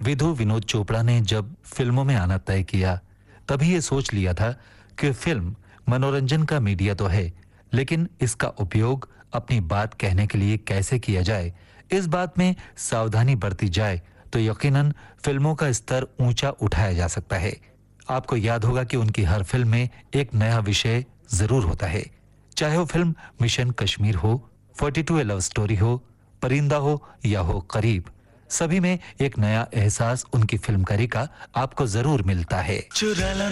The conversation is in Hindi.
विधु विनोद चोपड़ा ने जब फिल्मों में आना तय किया, तभी ये सोच लिया था कि फिल्म मनोरंजन का मीडिया तो है, लेकिन इसका उपयोग अपनी बात कहने के लिए कैसे किया जाए, इस बात में सावधानी बरती जाए तो यकीनन फिल्मों का स्तर ऊंचा उठाया जा सकता है। आपको याद होगा कि उनकी हर फिल्म में एक नया विषय जरूर होता है, चाहे वो फिल्म मिशन कश्मीर हो, 42 ए लव स्टोरी हो, परिंदा हो या हो करीब, सभी में एक नया एहसास उनकी फिल्मकारी का आपको जरूर मिलता है।